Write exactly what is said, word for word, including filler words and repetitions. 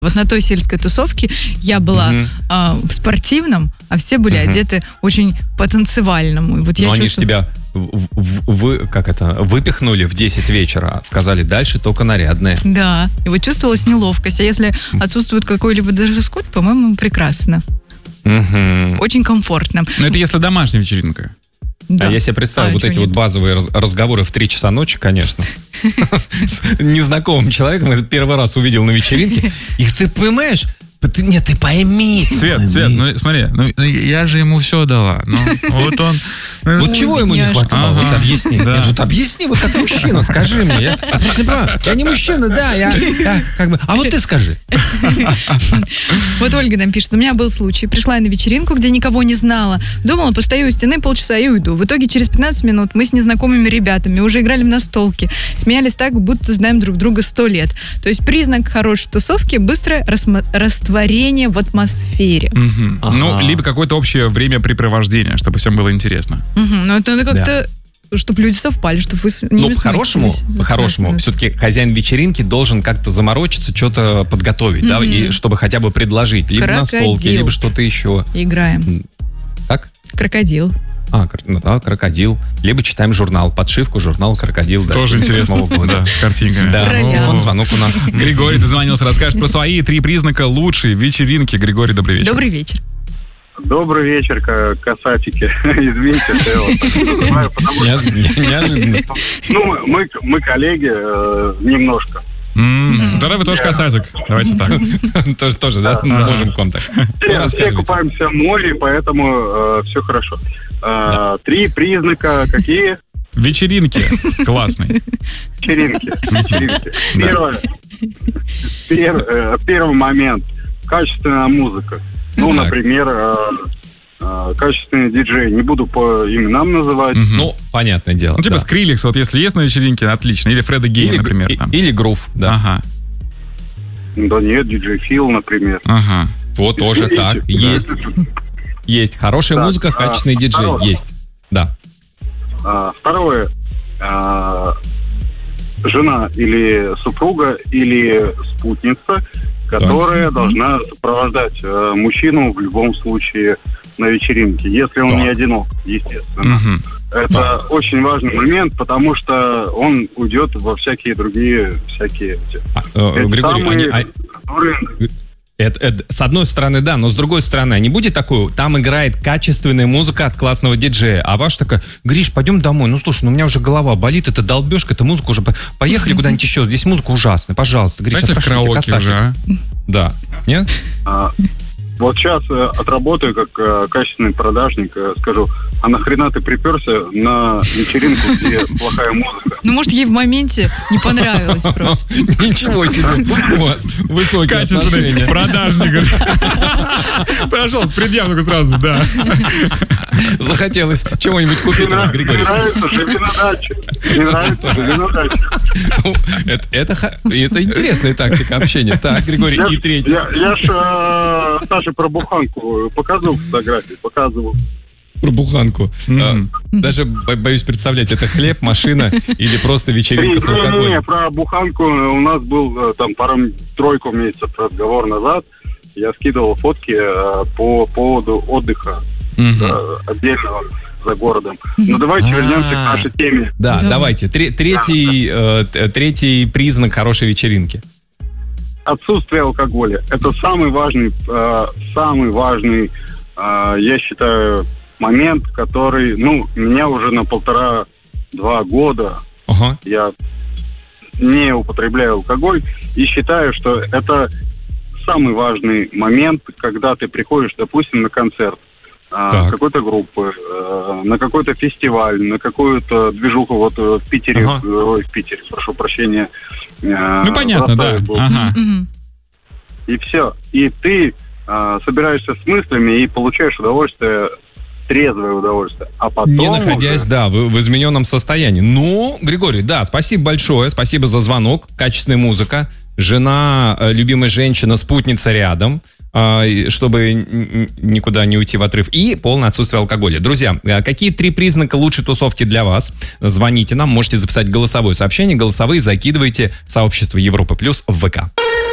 Вот на той сельской тусовке я была угу. э, в спортивном, а все были угу. одеты очень по-танцевальному. И вот Но я они чувствую... же тебя в, в, вы, как это, выпихнули в десять вечера, сказали, дальше только нарядные. Да, и вот чувствовалась неловкость. А если отсутствует какой-либо дресс-код, по-моему, прекрасно. Угу. Очень комфортно. Но это если домашняя вечеринка. Да. А я себе представил а, вот эти нет? вот базовые раз- разговоры в три часа ночи, конечно. С незнакомым человеком. Я первый раз увидел на вечеринке. И ты понимаешь... Ты, нет, ты пойми. Свет, пойми. Свет, ну смотри, ну я же ему все дала. Ну, вот он. Вот чего ему не хватало? Вот объясни. Нет, вот объясни, вот как мужчина, скажи мне. Я просто не понимаю. Я не мужчина, да, я как бы. А вот ты скажи. Вот Ольга нам пишет: у меня был случай. Пришла я на вечеринку, где никого не знала. Думала, постою у стены полчаса и уйду. В итоге через пятнадцать минут мы с незнакомыми ребятами уже играли в настолки. Смеялись так, будто знаем друг друга сто лет. То есть признак хорошей тусовки — быстрое растворение творение в атмосфере. Угу. Ага. Ну, либо какое-то общее времяпрепровождение, чтобы всем было интересно. Угу. Ну, это надо как-то, да. чтобы люди совпали, чтобы вы с ними Ну, по-хорошему, по-хорошему, все-таки хозяин вечеринки должен как-то заморочиться, что-то подготовить, угу. да, и чтобы хотя бы предложить. Либо Крокодил. настолки, либо что-то еще. Играем. Как? Крокодил. А, ну да, крокодил. Либо читаем журнал, подшивку, журнал «Крокодил». Да, тоже интересно, да, с картинками. Да, телефон, звонок у нас. Григорий дозвонился, расскажет про свои три признака лучшей вечеринки. Григорий, добрый вечер. Добрый вечер. Добрый вечер, касатики. Извините, что я вас неожиданно. Ну, мы, мы коллеги немножко. Mm-hmm. Тогда вы тоже касатик. Давайте так. Тоже, тоже, да? Мы можем контакт. Все купаемся в море, поэтому все хорошо. Три признака какие? Вечеринки. Классные. Вечеринки. Вечеринки. Первое. Первый момент. Качественная музыка. Ну, например, качественный диджей. Не буду по именам называть. Угу. Ну, понятное дело. Ну, типа да. Скриллекс, вот если есть на вечеринке, отлично. Или Фреда Гей, или, например. И, там. Или Грув, да. Ага. Да нет, диджей Фил, например. Ага. Вот тоже и, так. И, есть. Да. Есть. Хорошая так, музыка, качественный а, диджей. Второе. Есть. Да. А, второе. А, жена или супруга, или спутница, которая так. должна сопровождать а, мужчину в любом случае на вечеринке, если он так. не одинок, естественно. Угу. Это да. очень важный момент, потому что он уйдет во всякие другие всякие... А, э, Григорий, самые, они, которые... это, это, с одной стороны, да, но с другой стороны, не будет такое, там играет качественная музыка от классного диджея, а ваш такая: Гриш, пойдем домой. Ну, слушай, ну у меня уже голова болит, это долбежка, это музыка уже... Поехали куда-нибудь еще, здесь музыка ужасная, пожалуйста. Гриш, это в караоке уже, а? Да. Нет? А, вот сейчас э, отработаю как э, качественный продажник, э, скажу: а нахрена ты приперся на вечеринку, где плохая музыка? Ну, может, ей в моменте не понравилось просто. Ничего себе, у вас высокие отношения. Продажник. Пожалуйста, предъявку сразу, да. Захотелось чего-нибудь купить у вас, Григорий. Мне нравится, живи на даче. Мне нравится, живи на даче. Это интересная тактика общения. Так, Григорий, и третий. Я ж Саше про буханку показывал фотографии, показывал. Про буханку. Mm-hmm. А, даже боюсь представлять, это хлеб, машина или просто вечеринка с алкоголем? Не-не-не, про буханку у нас был там пару-тройку месяцев разговор назад. Я скидывал фотки по поводу отдыха mm-hmm. отдельного за городом. Но давайте А-а-а. вернемся к нашей теме. Да, да. давайте. Третий, э, третий признак хорошей вечеринки. Отсутствие алкоголя. Это самый важный, э, самый важный, э, я считаю, момент, который, ну, меня уже на полтора-два года ага. я не употребляю алкоголь и считаю, что это самый важный момент, когда ты приходишь, допустим, на концерт э, какой-то группы, э, на какой-то фестиваль, на какую-то движуху, вот в Питере, ага. ой, в Питере, прошу прощения. Э, ну, понятно, да. Ага. И все. И ты э, собираешься с мыслями и получаешь удовольствие, трезвое удовольствие. А потом не находясь, уже... да, в, в измененном состоянии. Ну, Григорий, да, спасибо большое. Спасибо за звонок. Качественная музыка. Жена, любимая женщина, спутница рядом, э, чтобы н- никуда не уйти в отрыв. И полное отсутствие алкоголя. Друзья, какие три признака лучшей тусовки для вас? Звоните нам, можете записать голосовое сообщение. Голосовые закидывайте в сообщество Европа Плюс в ВК.